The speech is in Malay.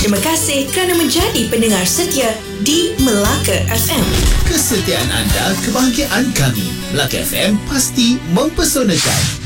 Terima kasih kerana menjadi pendengar setia di Melaka FM. Kesetiaan anda, kebahagiaan kami. Melaka FM pasti mempesonakan.